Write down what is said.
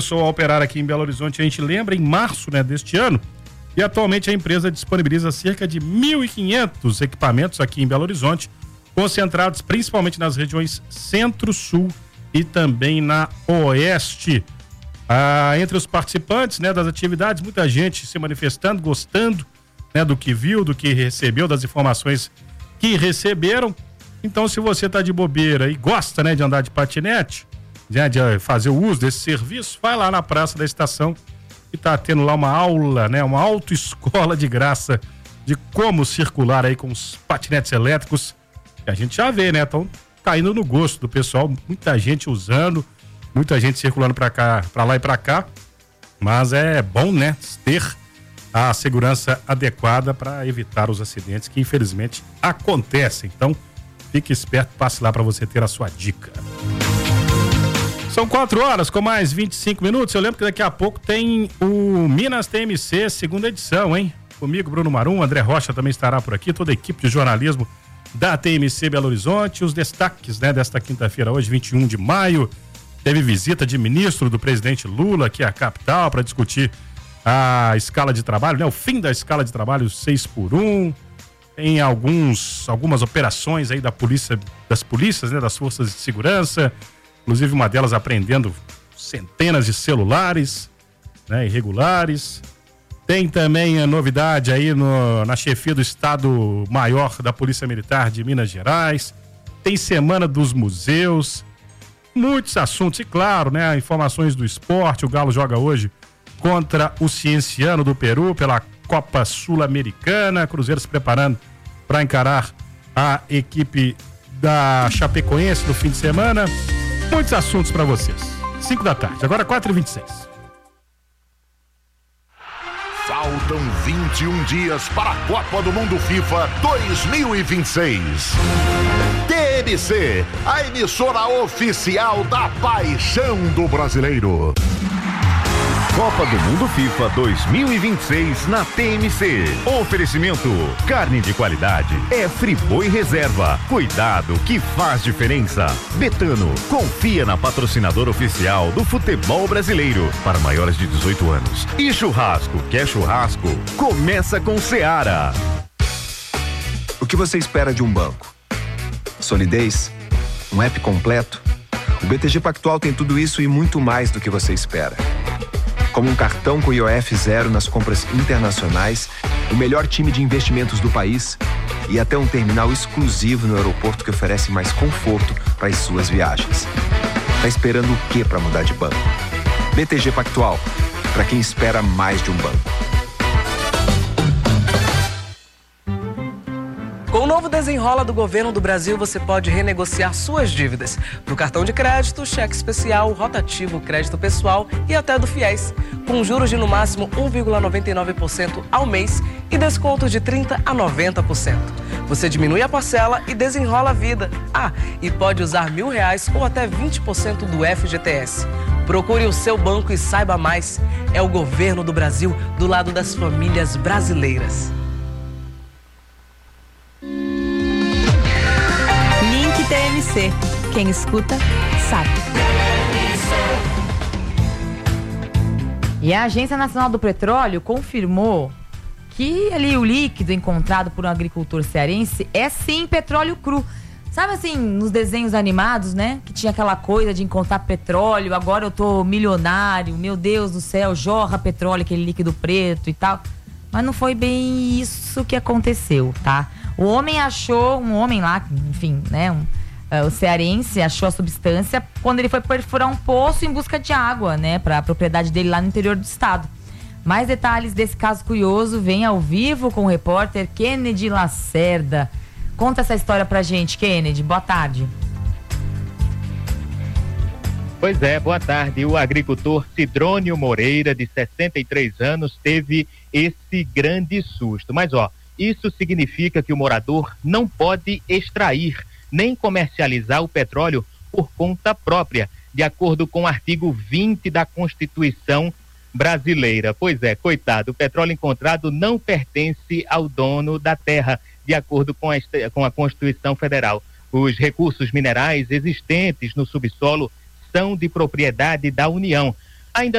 Começou a operar aqui em Belo Horizonte, a gente lembra, em março, né, deste ano, e atualmente a empresa disponibiliza cerca de 1.500 equipamentos aqui em Belo Horizonte, concentrados principalmente nas regiões Centro-Sul e também na Oeste. Entre os participantes, né, das atividades, muita gente se manifestando, gostando, né, do que viu, do que recebeu, das informações que receberam. Então, se você está de bobeira e gosta, né, de andar de patinete, né, de fazer o uso desse serviço, vai lá na Praça da Estação e está tendo lá uma aula, né, uma autoescola de graça de como circular aí com os patinetes elétricos, que a gente já vê, né, estão caindo no gosto do pessoal, muita gente usando, muita gente circulando para cá, para lá e para cá, mas é bom, né, ter a segurança adequada para evitar os acidentes que infelizmente acontecem. Então, fique esperto, passe lá para você ter a sua dica. São 4 horas com mais 25 minutos. Eu lembro que daqui a pouco tem o Minas TMC, segunda edição, hein? Comigo, Bruno Marum, André Rocha também estará por aqui, toda a equipe de jornalismo da TMC Belo Horizonte. Os destaques, né, desta quinta-feira, hoje, 21 de maio, teve visita de ministro do presidente Lula aqui à capital para discutir a escala de trabalho, né? O fim da escala de trabalho 6x1. Tem algumas operações aí das polícias, né? Das forças de segurança. Inclusive uma delas apreendendo centenas de celulares, né? Irregulares. Tem também a novidade aí na chefia do Estado-Maior da Polícia Militar de Minas Gerais. Tem Semana dos Museus. Muitos assuntos. E claro, né? Informações do esporte. O Galo joga hoje contra o Cienciano do Peru pela Copa Sul-Americana. Cruzeiro se preparando para encarar a equipe da Chapecoense no fim de semana. Muitos assuntos para vocês. 5 da tarde, agora 4h26. Faltam 21 dias para a Copa do Mundo FIFA 2026. TMC, a emissora oficial da paixão do brasileiro. Copa do Mundo FIFA 2026 na TMC. Oferecimento: carne de qualidade é Friboi Reserva. Cuidado que faz diferença. Betano, confia na patrocinadora oficial do futebol brasileiro para maiores de 18 anos. E churrasco, quer churrasco? Começa com Seara. O que você espera de um banco? Solidez? Um app completo? O BTG Pactual tem tudo isso e muito mais do que você espera. Como um cartão com IOF zero nas compras internacionais, o melhor time de investimentos do país e até um terminal exclusivo no aeroporto que oferece mais conforto para as suas viagens. Tá esperando o quê para mudar de banco? BTG Pactual, para quem espera mais de um banco. Com o novo Desenrola do Governo do Brasil, você pode renegociar suas dívidas do cartão de crédito, cheque especial, rotativo, crédito pessoal e até do FIES, com juros de no máximo 1,99% ao mês e desconto de 30% a 90%. Você diminui a parcela e desenrola a vida. E pode usar R$1.000 ou até 20% do FGTS. Procure o seu banco e saiba mais. É o Governo do Brasil do lado das famílias brasileiras. TMC. Quem escuta, sabe. E a Agência Nacional do Petróleo confirmou que ali o líquido encontrado por um agricultor cearense é sim petróleo cru. Sabe assim, nos desenhos animados, né? Que tinha aquela coisa de encontrar petróleo, agora eu tô milionário, meu Deus do céu, jorra petróleo, aquele líquido preto e tal. Mas não foi bem isso que aconteceu, tá? Um homem lá, enfim, né? O cearense achou a substância quando ele foi perfurar um poço em busca de água, né? Para a propriedade dele lá no interior do estado. Mais detalhes desse caso curioso vem ao vivo com o repórter Kennedy Lacerda. Conta essa história pra gente, Kennedy. Boa tarde. Pois é, boa tarde. O agricultor Cidrônio Moreira, de 63 anos, teve esse grande susto. Mas, isso significa que o morador não pode extrair nem comercializar o petróleo por conta própria, de acordo com o artigo 20 da Constituição brasileira. Pois é, coitado, o petróleo encontrado não pertence ao dono da terra, de acordo com a Constituição Federal. Os recursos minerais existentes no subsolo são de propriedade da União. Ainda